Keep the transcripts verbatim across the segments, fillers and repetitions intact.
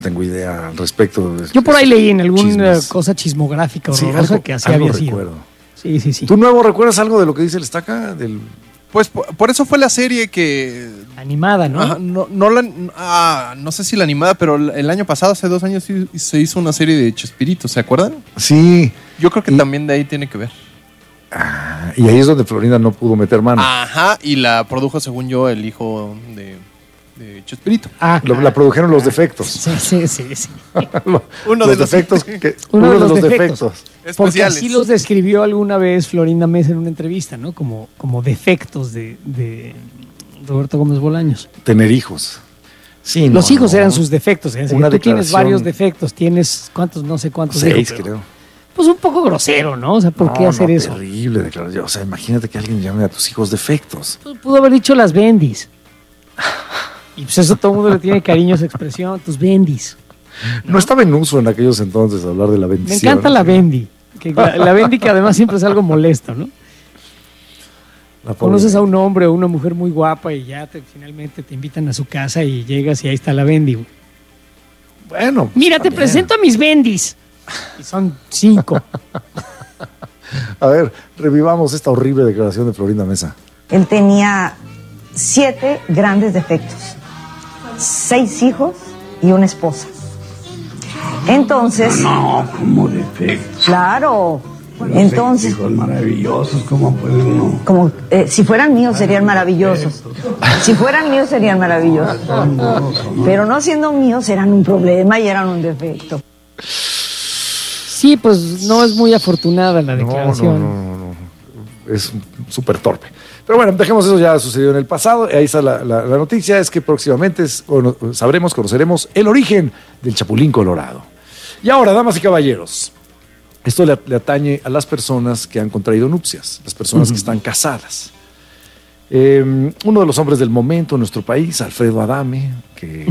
tengo idea al respecto. De, Yo por ahí leí en alguna chismes. cosa chismográfica horrorosa sí, algo, que así había sido. Recuerdo. Sí, sí, sí. ¿Tú, Nuevo, recuerdas algo de lo que dice el Estaca? Del... Pues por, por eso fue la serie que... Animada, ¿no? Ajá, no, no, la, ah, no sé si la animada, pero el año pasado, hace dos años, sí, se hizo una serie de Chespirito, ¿se acuerdan? Sí. Yo creo que y, también de ahí tiene que ver. Ah, y ahí es donde Florinda no pudo meter mano. Ajá, y la produjo, según yo, el hijo de, de Chespirito. Ah, Lo, la produjeron los defectos. Sí, sí, sí. sí. uno los de los defectos. Que, uno, uno de los, los defectos. defectos. Porque así los describió alguna vez Florinda Mesa en una entrevista, ¿no? Como, como defectos de, de Roberto Gómez Bolaños. Tener hijos. Sí, los no, hijos no. eran sus defectos. ¿eh? Una tú tienes varios defectos, tienes, ¿cuántos? No sé cuántos. Seis, dijo, creo. Pues un poco grosero, ¿no? O sea, ¿por no, qué hacer no, eso? Terrible declaración. O sea, imagínate que alguien llame a tus hijos defectos. Pues pudo haber dicho las bendis. Y pues eso todo el mundo le tiene cariño a esa expresión, tus bendis. ¿no? no estaba en uso en aquellos entonces hablar de la bendición. Me encanta la bendi. Que la, la bendi que además siempre es algo molesto, ¿no? Conoces a un hombre o una mujer muy guapa y ya te, finalmente te invitan a su casa y llegas y ahí está la bendi. Bueno. Pues mira, también. Te presento a mis bendis. Y son cinco. A ver, revivamos esta horrible declaración de Florinda Mesa. Él tenía siete grandes defectos. Seis hijos y una esposa. Entonces... No, no como defectos. Claro. Bueno, entonces... hijos maravillosos, ¿cómo puede uno? Como, eh, si fueran míos serían maravillosos. Si fueran míos serían maravillosos. Pero no siendo míos eran un problema y eran un defecto. Sí, pues no es muy afortunada la declaración. No, no, no, no, no. Es súper torpe. Pero bueno, dejemos eso, ya sucedió en el pasado. Ahí está la, la, la noticia, es que próximamente es, bueno, sabremos, conoceremos el origen del Chapulín Colorado. Y ahora, damas y caballeros, esto le, le atañe a las personas que han contraído nupcias, las personas uh-huh. que están casadas. Eh, uno de los hombres del momento en nuestro país, Alfredo Adame, que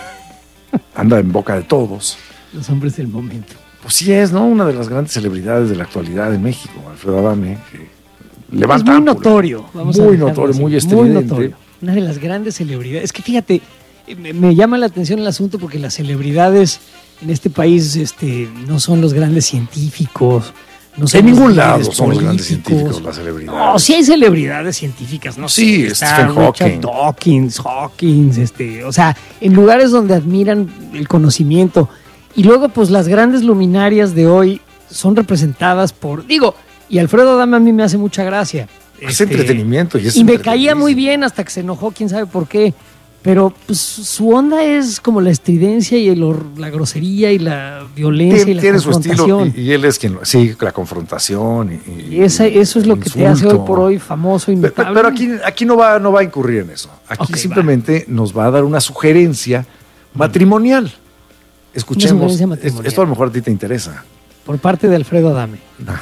anda en boca de todos. Los hombres del momento. Pues sí es, ¿no? Una de las grandes celebridades de la actualidad de México, Alfredo Adame, que levanta es muy ámpula. notorio. Vamos muy a notorio, así. muy estridente. Muy notorio. Una de las grandes celebridades. Es que fíjate, me, me llama la atención el asunto porque las celebridades en este país este, no son los grandes científicos. No en ningún lado son los grandes científicos, las celebridades. No, sí hay celebridades científicas, ¿no? Sí, Stephen Hawking. Dawkins, Hawkins, este, o sea, en lugares donde admiran el conocimiento. Y luego, pues, las grandes luminarias de hoy son representadas por... Digo, y Alfredo Adame a mí me hace mucha gracia. Es este, entretenimiento. Y, es y me caía muy bien hasta que se enojó, quién sabe por qué. Pero pues, su onda es como la estridencia y el, la grosería y la violencia tiene, y la tiene confrontación. Su estilo y, y él es quien... Sí, la confrontación. Y, y esa, eso es lo que te hace hoy por hoy famoso y notable. Pero, pero aquí, aquí no, va, no va a incurrir en eso. Aquí okay, simplemente va. nos va a dar una sugerencia matrimonial. Escuchemos, esto a lo mejor a ti te interesa. Por parte de Alfredo Adame.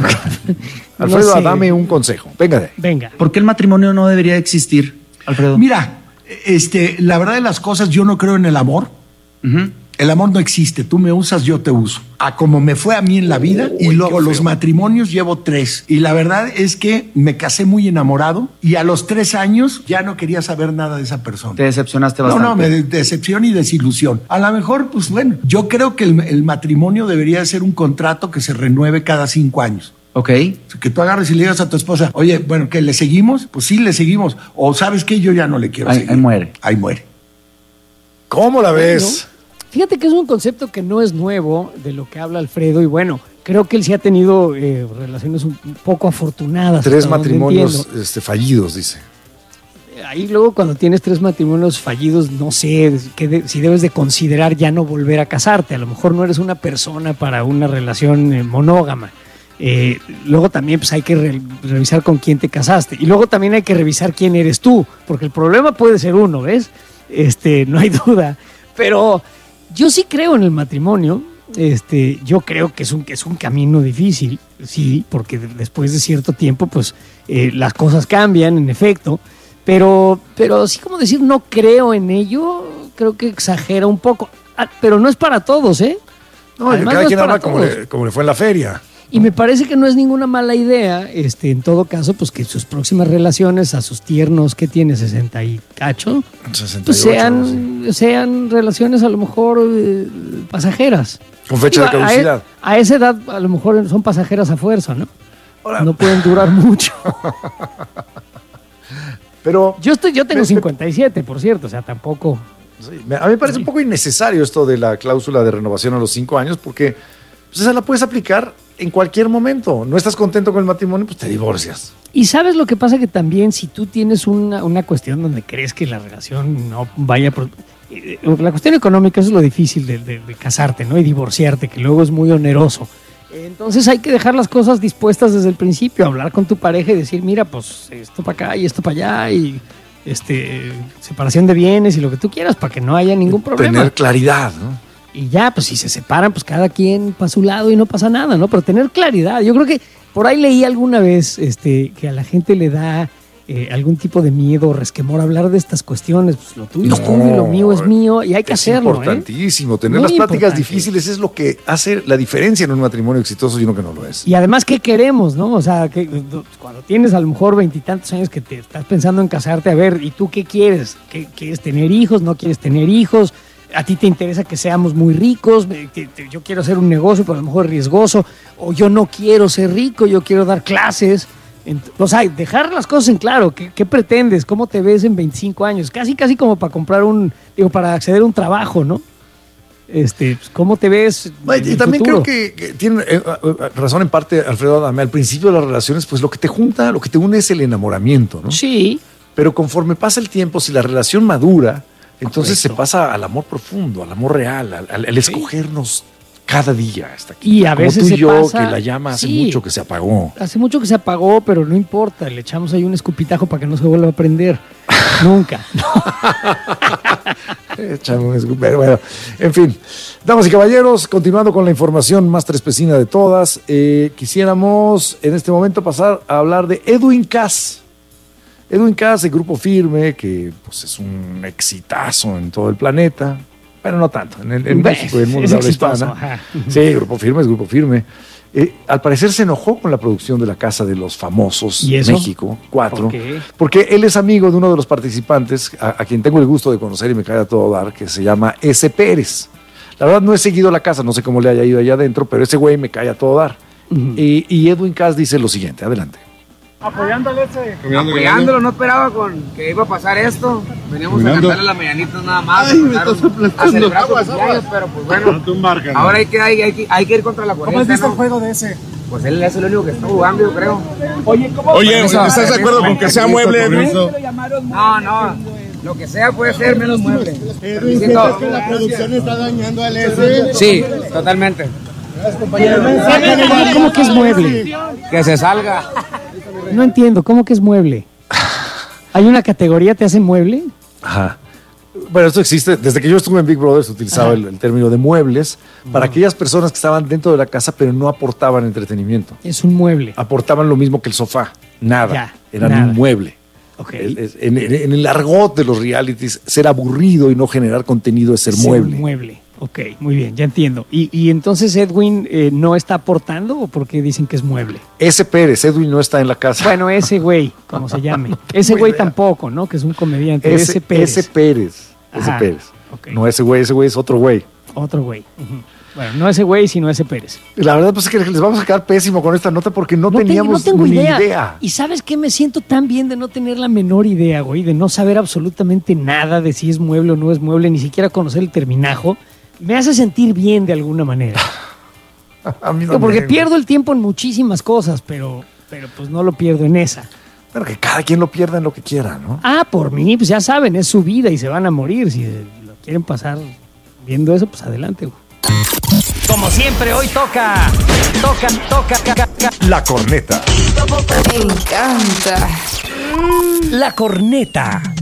Alfredo no Adame, un consejo. Venga de ahí. Venga. ¿Por qué el matrimonio no debería existir, Alfredo? Mira, este, la verdad de las cosas, yo no creo en el amor. Uh-huh. El amor no existe. Tú me usas, yo te uso. A como me fue a mí en la vida. Uy, y luego los matrimonios llevo tres. Y la verdad es que me casé muy enamorado. Y a los tres años ya no quería saber nada de esa persona. Te decepcionaste bastante. No, no, me de- decepción y desilusión. A lo mejor, pues bueno, yo creo que el, el matrimonio debería ser un contrato que se renueve cada cinco años. Ok. Que tú agarres y le digas a tu esposa, oye, bueno, ¿que le seguimos? Pues sí, le seguimos. O ¿sabes qué? Yo ya no le quiero ahí, seguir. Ahí muere. Ahí muere. ¿Cómo la ves? Bueno, fíjate que es un concepto que no es nuevo de lo que habla Alfredo y bueno, creo que él sí ha tenido eh, relaciones un poco afortunadas. Tres matrimonios este, fallidos, dice. Ahí luego cuando tienes tres matrimonios fallidos, no sé que de, si debes de considerar ya no volver a casarte. A lo mejor no eres una persona para una relación eh, monógama. Eh, luego también pues, hay que re- revisar con quién te casaste. Y luego también hay que revisar quién eres tú, porque el problema puede ser uno, ¿ves? Este, no hay duda. Pero yo sí creo en el matrimonio. Este, yo creo que es un, que es un camino difícil, sí, porque después de cierto tiempo, pues eh, las cosas cambian, en efecto. Pero, pero así como decir no creo en ello, creo que exagera un poco. Ah, pero no es para todos, ¿eh? No, Además, cada no quien es para habla como le, como le fue en la feria. Y me parece que no es ninguna mala idea, este, en todo caso, pues que sus próximas relaciones a sus tiernos, ¿qué tiene? ¿sesenta y cacho? sesenta y ocho, Pues sean, sí. sean relaciones a lo mejor eh, pasajeras. Con fecha Digo, de caducidad. A, a esa edad a lo mejor son pasajeras a fuerza, ¿no? Ahora, No pueden durar mucho. pero Yo estoy, yo tengo Me- me- cincuenta y siete, por cierto, o sea, tampoco. sí, me- a mí me parece un poco innecesario esto de la cláusula de renovación a los cinco años porque pues, esa la puedes aplicar en cualquier momento. No estás contento con el matrimonio, pues te divorcias. Y sabes lo que pasa que también si tú tienes una, una cuestión donde crees que la relación no vaya... Por, eh, la cuestión económica, eso es lo difícil de, de- de casarte, ¿no? Y divorciarte, que luego es muy oneroso. Entonces hay que dejar las cosas dispuestas desde el principio, hablar con tu pareja y decir, mira, pues esto para acá y esto para allá y este separación de bienes y lo que tú quieras para que no haya ningún problema. Tener claridad, ¿no? Y ya, pues si se separan, pues cada quien para su lado y no pasa nada, ¿no? Pero tener claridad. Yo creo que por ahí leí alguna vez este, que a la gente le da eh, algún tipo de miedo o resquemor hablar de estas cuestiones. Pues lo tuyo es No, tuyo y lo mío es mío y hay que es hacerlo, ¿eh? importantísimo. Tener Muy las pláticas importante. difíciles es lo que hace la diferencia en un matrimonio exitoso y uno que no lo es. Y además, ¿qué queremos, no? O sea, que cuando tienes a lo mejor veintitantos años que te estás pensando en casarte, a ver, ¿y tú qué quieres? ¿Qué, ¿Quieres tener hijos? ¿No quieres tener hijos? ¿A ti te interesa que seamos muy ricos? Que- que Yo quiero hacer un negocio, pero a lo mejor riesgoso. O yo no quiero ser rico, yo quiero dar clases. Ent- O sea, dejar las cosas en claro. ¿Qué, qué pretendes? ¿Cómo te ves en veinticinco años? Casi, casi como para comprar un, digo, para acceder a un trabajo, ¿no? Este, pues, ¿cómo te ves? Bueno, en y el también futuro? creo que, que tiene eh, eh, razón en parte Alfredo Adame. Al principio de las relaciones, pues lo que te junta, lo que te une es el enamoramiento, ¿no? Sí. Pero conforme pasa el tiempo, si la relación madura, entonces Correcto. se pasa al amor profundo, al amor real, al, al- al escogernos cada día hasta aquí. Y a Como veces tú y se yo, pasa- que la llama hace sí. mucho que se apagó. Hace mucho que se apagó, pero no importa. Le echamos ahí un escupitajo para que no se vuelva a prender. Nunca. Échame un escupe. Pero bueno, en fin. Damas y caballeros, continuando con la información más trespecina de todas, eh, quisiéramos en este momento pasar a hablar de Edwin Cass. Edwin Cass, el Grupo Firme, que pues, es un exitazo en todo el planeta. Bueno, no tanto, en, el, en Ve, México y en el mundo es de habla exitoso, hispana. ajá. Sí, Grupo Firme es Grupo Firme. Eh, al parecer se enojó con la producción de La Casa de los Famosos ¿Y eso? México cuatro, ¿Por qué? porque él es amigo de uno de los participantes a, a quien tengo el gusto de conocer y me cae a todo dar, que se llama S. Pérez. La verdad no he seguido la casa, no sé cómo le haya ido allá adentro, pero ese güey me cae a todo dar. Ujú. y, y Edwin Cass dice lo siguiente, adelante. Apoyándolo, no esperaba con que iba a pasar esto. Veníamos Caminando. a cantarle las mañanitas nada más. Ay, me a, estás a aplastando. celebrar su Aguas, cumpleaños, aguas. pero pues bueno. No te embarcas, Ahora ¿no? hay que, hay, hay que, hay que ir contra la corriente. ¿Cómo has visto ¿no? el juego de ese? Pues él es el único que está jugando, yo creo. Oye, ¿cómo? Oye, Permiso, ¿estás de acuerdo con que sea mueble, Edwin? No, no. Lo que sea puede ser menos mueble. Edwin, Sí, ¿sientes todo. que la producción está dañando al S? Sí, totalmente. ¿Cómo que es mueble? Que se salga. No entiendo, ¿cómo que es mueble? ¿Hay una categoría te hace mueble? Ajá. Bueno, esto existe, desde que yo estuve en Big Brother se utilizaba el, el término de muebles para aquellas personas que estaban dentro de la casa pero no aportaban entretenimiento. Es un mueble. Aportaban lo mismo que el sofá, nada, Ya, eran nada. un mueble. Ok. El- es- En, en- en el argot de los realities, ser aburrido y no generar contenido es ser Es un mueble. mueble. Ok, muy bien, ya entiendo. ¿Y, y entonces Edwin eh, no está aportando o por qué dicen que es mueble? Ese Pérez, Edwin no está en la casa. Bueno, ese güey, como se llame. No Ese tengo güey idea. tampoco, ¿no? Que es un comediante. ese, Ese Pérez. ese Pérez. Ese Ajá, Pérez. ok. No ese güey, ese güey es otro güey. Otro güey. Ujú. Bueno, no ese güey, sino ese Pérez. La verdad pues es que les vamos a quedar pésimo con esta nota porque no, No tengo- teníamos no tengo ni idea. idea. Y ¿sabes qué? Me siento tan bien de no tener la menor idea, güey, de no saber absolutamente nada de si es mueble o no es mueble, ni siquiera conocer el terminajo. Me hace sentir bien de alguna manera. A mí Digo, también. porque pierdo el tiempo en muchísimas cosas, pero, pero pues no lo pierdo en esa. Bueno, que cada quien lo pierda en lo que quiera, ¿no? Ah, por mí, pues ya saben, es su vida y se van a morir. Si lo quieren pasar viendo eso, pues adelante, güey. Como siempre, hoy toca, toca, toca, ca- ca- ca- La corneta. Me encanta. la corneta.